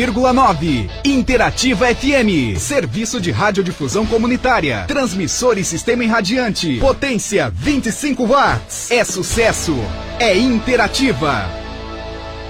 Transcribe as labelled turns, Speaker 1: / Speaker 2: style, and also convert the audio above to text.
Speaker 1: 9. Interativa FM, serviço de radiodifusão comunitária, transmissor e sistema irradiante, potência 25 watts. É sucesso, é Interativa.